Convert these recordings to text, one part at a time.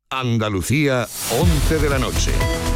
Andalucía, 11 de la noche.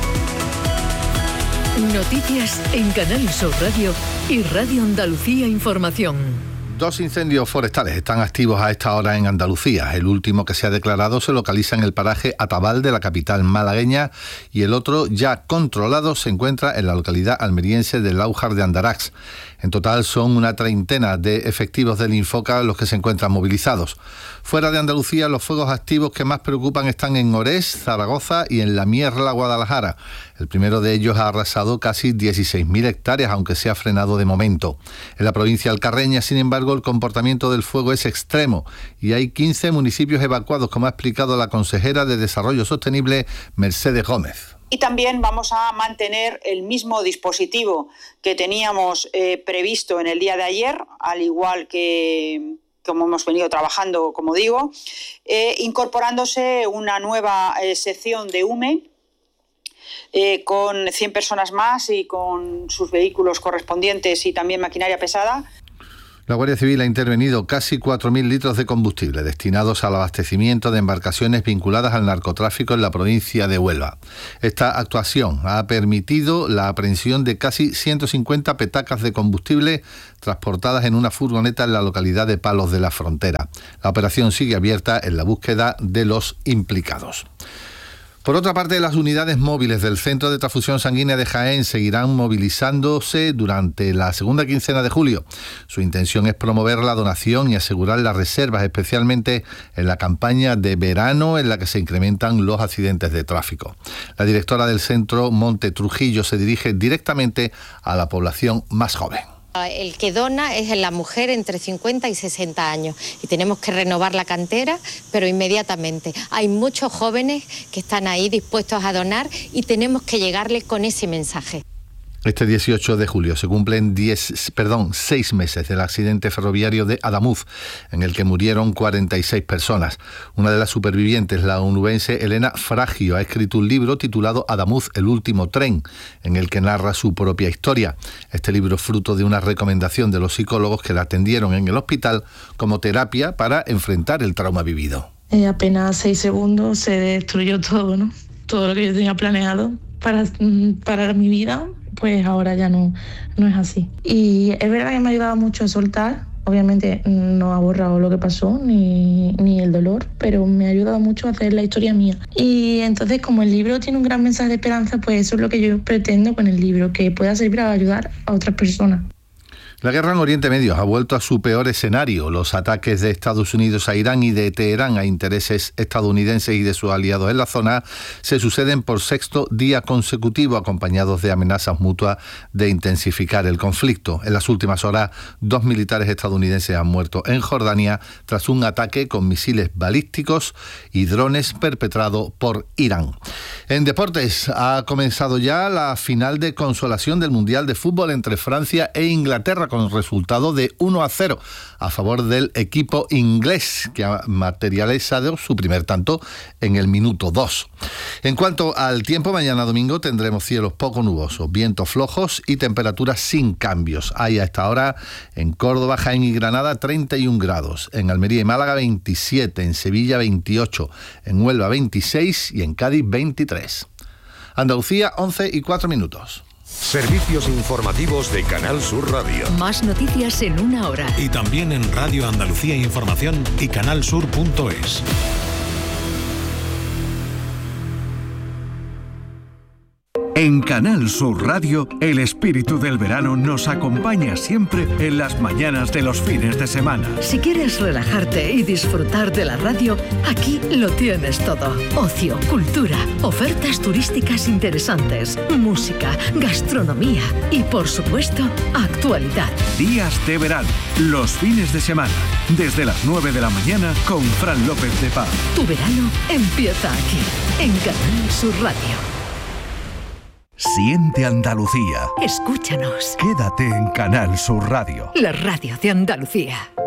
Noticias en Canal Sur Radio y Radio Andalucía Información. 2 incendios forestales están activos a esta hora en Andalucía. El último que se ha declarado se localiza en el paraje Atabal de la capital malagueña y el otro, ya controlado, se encuentra en la localidad almeriense de Láujar de Andarax. En total son una treintena de efectivos del Infoca los que se encuentran movilizados. Fuera de Andalucía, los fuegos activos que más preocupan están en Orés, Zaragoza y en La Mierla, Guadalajara. El primero de ellos ha arrasado casi 16.000 hectáreas, aunque se ha frenado de momento. En la provincia alcarreña, sin embargo, el comportamiento del fuego es extremo y hay 15 municipios evacuados, como ha explicado la consejera de Desarrollo Sostenible, Mercedes Gómez. Y también vamos a mantener el mismo dispositivo que teníamos previsto en el día de ayer, al igual que como hemos venido trabajando, como digo, incorporándose una nueva sección de UME con 100 personas más y con sus vehículos correspondientes y también maquinaria pesada. La Guardia Civil ha intervenido casi 4.000 litros de combustible destinados al abastecimiento de embarcaciones vinculadas al narcotráfico en la provincia de Huelva. Esta actuación ha permitido la aprehensión de casi 150 petacas de combustible transportadas en una furgoneta en la localidad de Palos de la Frontera. La operación sigue abierta en la búsqueda de los implicados. Por otra parte, las unidades móviles del Centro de Transfusión Sanguínea de Jaén seguirán movilizándose durante la segunda quincena de julio. Su intención es promover la donación y asegurar las reservas, especialmente en la campaña de verano en la que se incrementan los accidentes de tráfico. La directora del centro, Monte Trujillo, se dirige directamente a la población más joven. El que dona es la mujer entre 50 y 60 años y tenemos que renovar la cantera, pero inmediatamente. Hay muchos jóvenes que están ahí dispuestos a donar y tenemos que llegarles con ese mensaje. Este 18 de julio se cumplen 6 meses del accidente ferroviario de Adamuz, en el que murieron 46 personas. Una de las supervivientes, la onubense Elena Fragio, ha escrito un libro titulado Adamuz, el último tren, en el que narra su propia historia. Este libro es fruto de una recomendación de los psicólogos que la atendieron en el hospital como terapia para enfrentar el trauma vivido. Apenas 6 segundos se destruyó todo, ¿no? Todo lo que yo tenía planeado para mi vida, pues ahora ya no es así. Y es verdad que me ha ayudado mucho a soltar. Obviamente no ha borrado lo que pasó ni el dolor, pero me ha ayudado mucho a hacer la historia mía. Y entonces, como el libro tiene un gran mensaje de esperanza, pues eso es lo que yo pretendo con el libro, que pueda servir para ayudar a otras personas. La guerra en Oriente Medio ha vuelto a su peor escenario. Los ataques de Estados Unidos a Irán y de Teherán a intereses estadounidenses y de sus aliados en la zona se suceden por 6º día consecutivo, acompañados de amenazas mutuas de intensificar el conflicto. En las últimas horas, 2 militares estadounidenses han muerto en Jordania tras un ataque con misiles balísticos y drones perpetrado por Irán. En deportes, ha comenzado ya la final de consolación del Mundial de Fútbol entre Francia e Inglaterra, con resultado de 1-0 a favor del equipo inglés, que ha materializado su primer tanto en el minuto 2. En cuanto al tiempo, mañana domingo tendremos cielos poco nubosos, vientos flojos y temperaturas sin cambios. Hay a esta hora en Córdoba, Jaén y Granada 31 grados, en Almería y Málaga 27, en Sevilla 28, en Huelva 26 y en Cádiz 23. Andalucía, 11:04. Servicios informativos de Canal Sur Radio. Más noticias en una hora. Y también en Radio Andalucía Información y canalsur.es. En Canal Sur Radio, el espíritu del verano nos acompaña siempre en las mañanas de los fines de semana. Si quieres relajarte y disfrutar de la radio, aquí lo tienes todo. Ocio, cultura, ofertas turísticas interesantes, música, gastronomía y, por supuesto, actualidad. Días de verano, los fines de semana, desde las 9 de la mañana con Fran López de Paz. Tu verano empieza aquí, en Canal Sur Radio. Siente Andalucía. Escúchanos. Quédate en Canal Sur Radio. La radio de Andalucía.